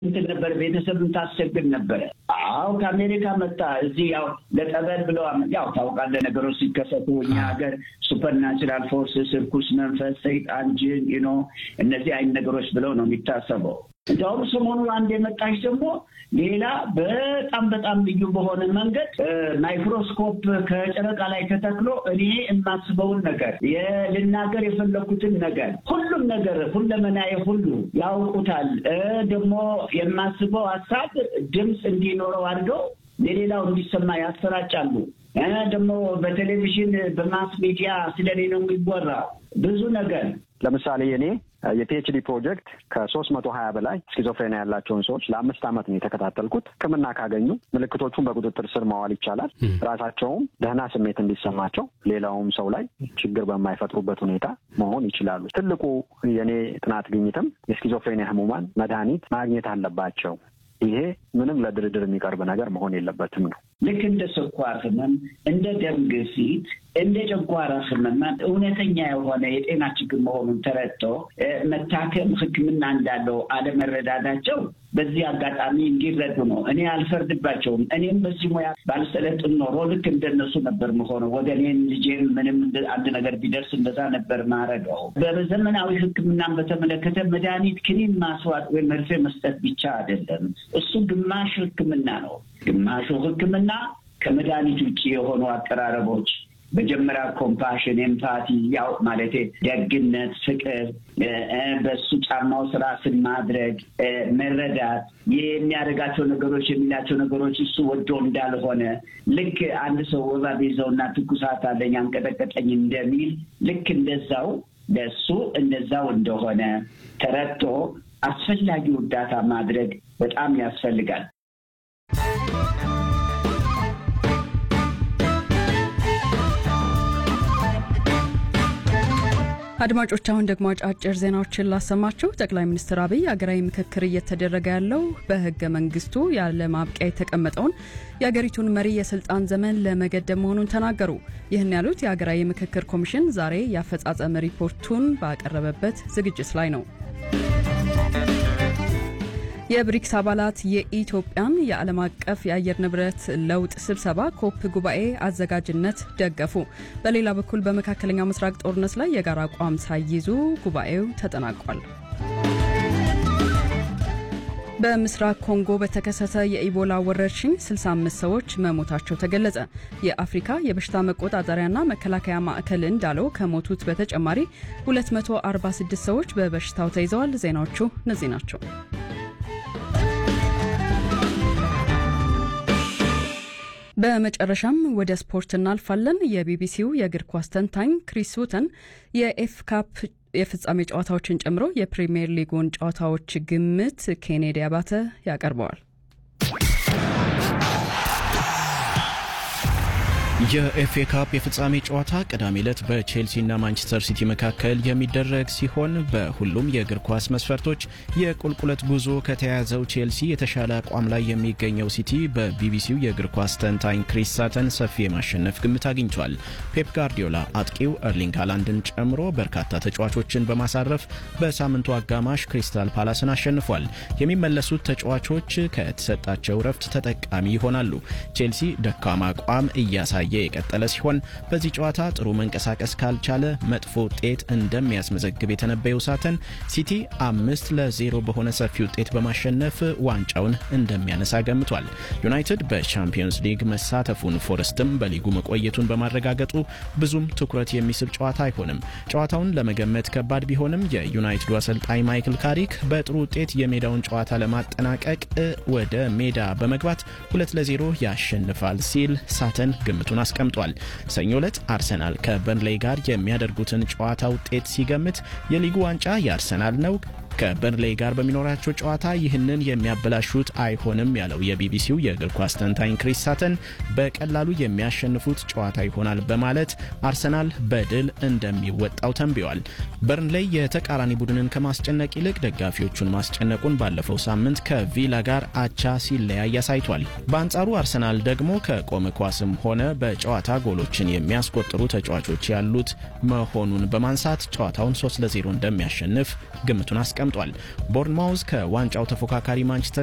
ነበር ቤተሰብን ታስቸግር ነበር አው ከአሜሪካ መጣ እዚህ ያው ለጠበል ብለው ያው ታውቃለህ ነገሮች ሲከሰቱ እኛ ሀገር ሱፐርናቹራል ፎርስስ ርኩስ መንፈስ ሰይጣን ጂን እነዚህ አይነት ነገሮች ብለው ነው የሚታሰበው እንደው ሰሞኑን አንድ የመጣች ደግሞ ሌላ በጣም ልዩ በሆነ መንገድ ማይክሮስኮፕ ከጨረቃ ላይ ተተክሎ እኔ የማስበውን ነገር የልናገር የፈለኩትን ነገር ሁሉም ነገር ሁለመናዬ ሁሉ ያውቁታል ደግሞ የማስበው ሐሳብ ድምጽ እንዲኖረው አድርገው ለሌላው እንዲሰማ ያሰራጫሉ ደግሞ በቴሌቪዥን በማስ ሚዲያ ስለኔ ነው የሚወራው ብዙ ነገር ለምሳሌ እኔ የፒኤችዲ ፕሮጀክት ከ320 በላይ ስኪዞፍሬኒያ ያላቸውን ሰዎች ለ5 አመት ነው የተከታተልኩት ከመና ካገኙ ምልክቶቹን በቁጥጥር ስር ማዋል ይቻላል ራሳቸውም ደህና ስሜት እንዲሰማቸው ሌላውም ሰው ላይ ችግር በማይፈጥሩበት ሁኔታ መሆን ይችላሉ ትልቁ የኔ ጥናት ግኝትም የስኪዞፍሬኒያ ህሙማን መድኃኒት ማግኘት አለባቸው ይሄ ምንም ለድርድር የሚቀርብ ነገር መሆን የለበትም ነው ልክ እንደ ስኳር ህመም እንደ ደም ግፊት እንደ ጨጓራ ህመም እውነተኛ የሆነ የጤና ችግር መሆኑን ተረድቶ መታከም ህክምና እንዳለው አለመረዳዳቸው በዚህ አጋጣሚ እንዲረዱ ነው እኔ አልፈርድባቸውም እኔም በዚህ ሙያ ባልሰለጥን ኖሮ ልክ እንደነሱ ነበር መሆኑ ወገኔን ልጄም ምንም አንድ ነገር ቢደርስ እንደዛ ነበር ማረጋው በዘመናዊ ህክምናን በተመለከተ መድኃኒት ክኒን ማስዋጥ ወይ መርፌ መስጠት ብቻ አይደለም እሱ ግማሽ ህክምና ነው ግማሹ ህክምና ከመድኃኒት ውጪ የሆኑ አቀራረቦች በጀመራ ኮምፓሽን ኤምፓቲ ያው ማለት ደግነት ፍቅር በሱ ጫማው ስራ ማድረግ መረዳት የሚያደርጋቸው ነገሮች የሚላቸው ነገሮች እሱ ወዶ እንዳልሆነ ልክ አንድ ሰው ወባ ቢይዘውና ትኩሳት አለኝ አንቀጠቀጠኝ እንደሚል ልክ እንደዛው ለሱ እንደዛው እንደሆነ ተረድቶ አስፈላጊው እርዳታ ማድረግ በጣም ያስፈልጋል አድማጮች አሁን ደግሞ አጫጭር ዜናዎችን ላሰማችሁ ጠቅላይ ሚኒስትር አብይ አገራዊ ምክክር እየተደረገ ያለው በህገ መንግስቱ ያለ ማብቂያ የተቀመጠውን የአገሪቱን መሪ የስልጣን ዘመን ለመገደብ መሆኑን ተናገሩ ይህን ያሉት የአገራዊ ምክክር ኮሚሽን ዛሬ ያፈጻጸም ሪፖርቱን ባቀረበበት ዝግጅት ላይ ነው የብሪክስ አባላት የኢትዮጵያን የዓለም አቀፍ የአየር ንብረት ለውጥ ስብሰባ ኮፕ ጉባኤ አዘጋጅነት ደገፉ በሌላ በኩል በመካከለኛው ምስራቅ ጦርነት ላይ የጋራ አቋም ሳይይዙ ጉባኤው ተጠናቋል በምስራቅ ኮንጎ በተከሰተ የኢቦላ ወረርሽኝ 65 ሰዎች መሞታቸው ተገለጸ የአፍሪካ የበሽታ መቆጣጠሪያና መከላከያ ማዕከል እንዳለው ከሞቱት በተጨማሪ 246 ሰዎች በበሽታው ተይዘዋል ዜናዎቹ እነዚህ ናቸው በመጨረሻም ወደ ስፖርት እናልፋለን የቢቢሲው የእግር ኳስ ተንታኝ ክሪስ ውተን የኤፍ ካፕ የፍጻሜ ጨዋታዎችን ጨምሮ የፕሪሚየር ሊጉን ጨዋታዎች ግምት ኬኔዲ አባተ ያቀርበዋል የኤፍኤ ካፕ የፍጻሜ ጨዋታ ቅዳሜ ዕለት በቼልሲና ማንቸስተር ሲቲ መካከል የሚደረግ ሲሆን በሁሉም የእግር ኳስ መስፈርቶች የቁልቁለት ጉዞ ከተያዘው ቼልሲ የተሻለ አቋም ላይ የሚገኘው ሲቲ በቢቢሲው የእግር ኳስ ተንታኝ ክሪስ ሳተን ሰፊ የማሸነፍ ግምት አግኝቷል። ፔፕ ጋርዲዮላ አጥቂው ኤርሊንግ ሃላንድን ጨምሮ በርካታ ተጫዋቾችን በማሳረፍ በሳምንቱ አጋማሽ ክሪስታል ፓላስን አሸንፏል። የሚመለሱት ተጫዋቾች ከተሰጣቸው ረፍት ተጠቃሚ ይሆናሉ። ቼልሲ ደካማ አቋም እያሳየ የቀጠለ ሲሆን በዚህ ጨዋታ ጥሩ መንቀሳቀስ ካልቻለ መጥፎ ውጤት እንደሚያስመዘግብ የተነበየው ሳተን ሲቲ 5-0 በሆነ ሰፊ ውጤት በማሸነፍ ዋንጫውን እንደሚያነሳ ገምቷል። ዩናይትድ በቻምፒየንስ ሊግ መሳተፉን ፎረስትም በሊጉ መቆየቱን በማረጋገጡ ብዙም ትኩረት የሚስብ ጨዋታ አይሆንም። ጨዋታውን ለመገመት ከባድ ቢሆንም የዩናይትዱ አሰልጣኝ ማይክል ካሪክ በጥሩ ውጤት የሜዳውን ጨዋታ ለማጠናቀቅ ወደ ሜዳ በመግባት 2-0 ያሸንፋል ሲል ሳተን ግምቱን አስቀምጧል። ሰኞ ዕለት አርሰናል ከበርንሌይ ጋር የሚያደርጉትን ጨዋታ ውጤት ሲገምት የሊጉ ዋንጫ የአርሰናል ነው ከበርንሌይ ጋር በሚኖራቸው ጨዋታ ይህንን የሚያበላሹት አይሆንም ያለው የቢቢሲው የእግር ኳስ ተንታኝ ክሪስ ሳተን በቀላሉ የሚያሸንፉት ጨዋታ ይሆናል በማለት አርሰናል በድል እንደሚወጣው ተንብዮአል። በርንሌይ የተቃራኒ ቡድንን ከማስጨነቅ ይልቅ ደጋፊዎቹን ማስጨነቁን ባለፈው ሳምንት ከቪላ ጋር አቻ ሲለያይ አሳይቷል። በአንጻሩ አርሰናል ደግሞ ከቆመ ኳስም ሆነ በጨዋታ ጎሎችን የሚያስቆጥሩ ተጫዋቾች ያሉት መሆኑን በማንሳት ጨዋታውን 3-0 እንደሚያሸንፍ ግምቱን አስቀምጧል። ተቀምጧል። ቦርንማውዝ ከዋንጫው ተፎካካሪ ማንቸስተር